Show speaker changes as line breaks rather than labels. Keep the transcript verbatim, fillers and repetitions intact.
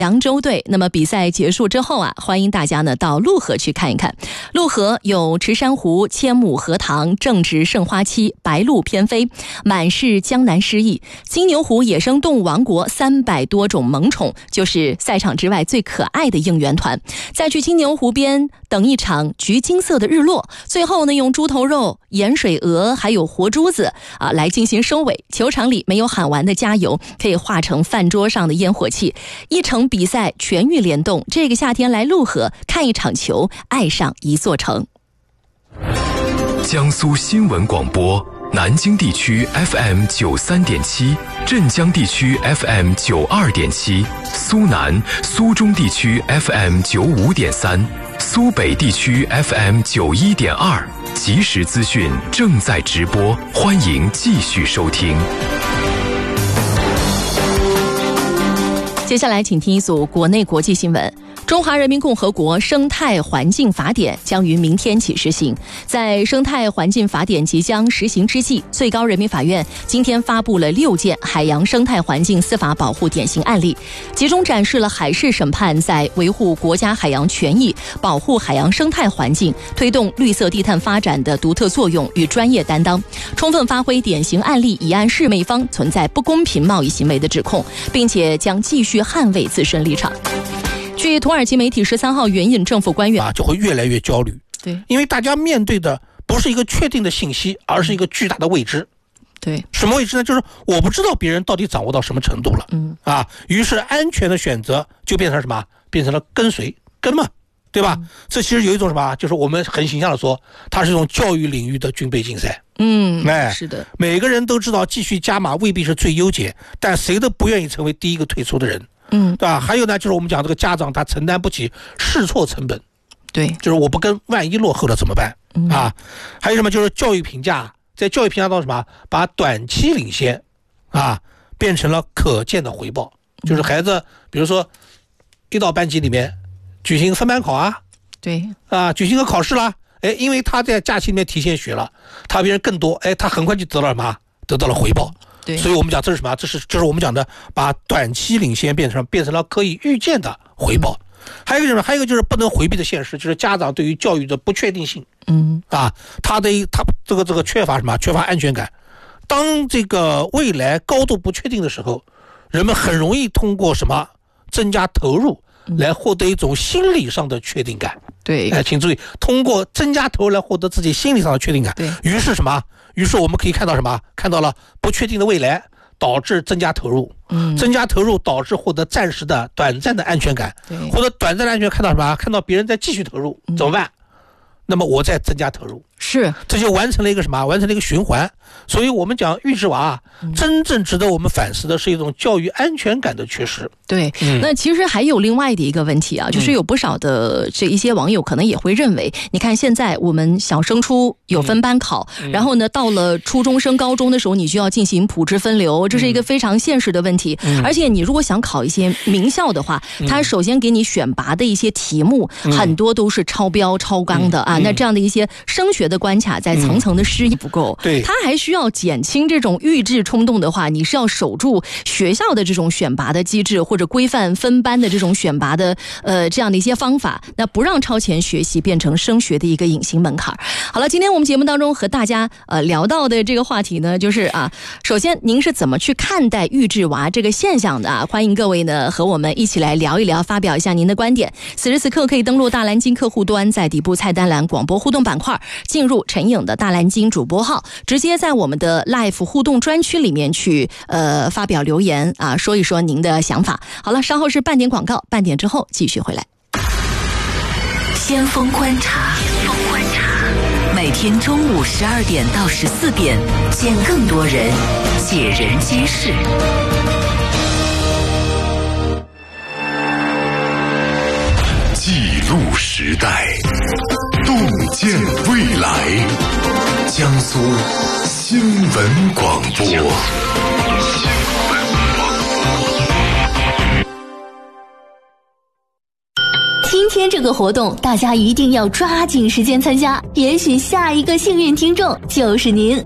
扬州队。那么比赛结束之后啊，欢迎大家呢到陆河去看一看。陆河有池珊瑚、千亩荷塘、正值盛花期、白鹭翩飞，满是江南诗意。金牛湖野生动物王国三百多种萌宠，就是赛场之外最可爱的应援团。再去金牛湖边等一场橘金色的日落，最后呢用猪头肉、盐水鹅还有活珠子啊来进行收尾。球场里没有喊完的加油，可以化成饭桌上的烟火气。一场比赛全域联动，这个夏天来陆河看一场球，爱上一座城。
江苏新闻广播，南京地区 F M 九三点七，镇江地区 F M 九二点七，苏南、苏中地区 F M 九五点三，苏北地区 F M 九一点二，即时资讯正在直播，欢迎继续收听。
接下来请听一组国内国际新闻。中华人民共和国生态环境法典将于明天起实行。在生态环境法典即将实行之际，最高人民法院今天发布了六件海洋生态环境司法保护典型案例，集中展示了海事审判在维护国家海洋权益、保护海洋生态环境、推动绿色低碳发展的独特作用与专业担当，充分发挥典型案例以案示美方存在不公平贸易行为的指控，并且将继续捍卫自身立场。据土耳其媒体十三号援引政府官员
啊，就会越来越焦虑。
对，
因为大家面对的不是一个确定的信息，而是一个巨大的未知。
对，
什么未知呢？就是我不知道别人到底掌握到什么程度了。嗯啊，于是安全的选择就变成什么？变成了跟随跟嘛，对吧？嗯、这其实有一种什么？就是我们很形象的说，它是一种教育领域的军备竞赛。
嗯，
哎，
是的，
每个人都知道继续加码未必是最优解，但谁都不愿意成为第一个退出的人。嗯，对吧？还有呢，就是我们讲这个家长他承担不起试错成本，
对，
就是我不跟，万一落后了怎么办？嗯、啊，还有什么？就是教育评价，在教育评价当中什么？把短期领先啊变成了可见的回报，就是孩子，比如说一到班级里面举行分班考啊，
对，
啊，举行个考试啦，哎，因为他在假期里面提前学了，他比人更多，哎，他很快就得到了什么？得到了回报。
对，
所以我们讲这是什么？这是这是我们讲的把短期领先变成变成了可以预见的回报。嗯、还有一个什么？还有一个就是不能回避的现实，就是家长对于教育的不确定性。嗯啊，他的他这个这个缺乏什么？缺乏安全感。当这个未来高度不确定的时候，人们很容易通过什么增加投入来获得一种心理上的确定感。
对，
哎，请注意，通过增加投入来获得自己心理上的确定感。
对，
于是什么？于是我们可以看到什么？看到了不确定的未来导致增加投入，嗯，增加投入导致获得暂时的短暂的安全感，对，获得短暂的安全，看到什么？看到别人在继续投入，嗯、怎么办？那么我再增加投入，
是，
这就完成了一个什么？完成了一个循环。所以我们讲育稚娃啊，嗯、真正值得我们反思的是一种教育安全感的缺失。
对，嗯、那其实还有另外的一个问题啊，就是有不少的这一些网友可能也会认为，嗯、你看现在我们小升初有分班考，嗯、然后呢，到了初中升高中的时候，你就要进行普支分流，这是一个非常现实的问题。嗯、而且你如果想考一些名校的话，嗯、它首先给你选拔的一些题目，嗯、很多都是超标超纲的啊。嗯、那这样的一些升学的关卡，在层层的施压不够，嗯、对，它还需要减轻这种育稚冲动的话，你是要守住学校的这种选拔的机制，或者规范分班的这种选拔的呃这样的一些方法，那不让超前学习变成升学的一个隐形门槛。好了，今天我们节目当中和大家呃聊到的这个话题呢，就是啊，首先您是怎么去看待育稚娃这个现象的啊？欢迎各位呢和我们一起来聊一聊，发表一下您的观点。此时此刻可以登录大蓝鲸客户端，在底部菜单栏广播互动板块进入陈颖的大蓝鲸主播号，直接在我们的 Live 互动专区里面去呃发表留言啊，说一说您的想法。好了，稍后是半点广告，半点之后继续回来。
先锋观察，先锋观察，每天中午十二点到十四点，见更多人，解人揭事。
记录时代，洞见未来。江苏新闻广播。
今天这个活动，大家一定要抓紧时间参加，也许下一个幸运听众就是您。